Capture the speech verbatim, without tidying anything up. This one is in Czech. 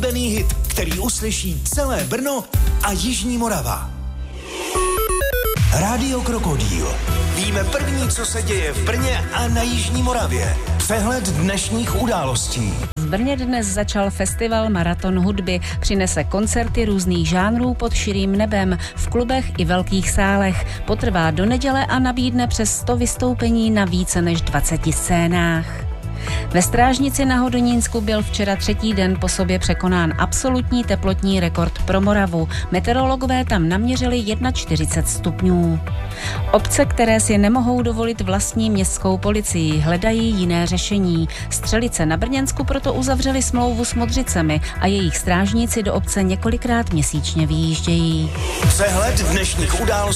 oblíbený hit, který uslyší celé Brno a Jižní Morava. Rádio Krokodýl. Víme první, co se děje v Brně a na Jižní Moravě. Přehled dnešních událostí. V Brně dnes začal festival Maraton hudby. Přinese koncerty různých žánrů pod širým nebem, v klubech i velkých sálech. Potrvá do neděle a nabídne přes sto vystoupení na více než dvaceti scénách. Ve Strážnici na Hodonínsku byl včera třetí den po sobě překonán absolutní teplotní rekord pro Moravu. Meteorologové tam naměřili čtyřicet jedna stupňů. Obce, které si nemohou dovolit vlastní městskou policii, hledají jiné řešení. Střelice na Brněnsku proto uzavřeli smlouvu s Modřicemi a jejich strážníci do obce několikrát měsíčně vyjíždějí. Přehled dnešních událostí.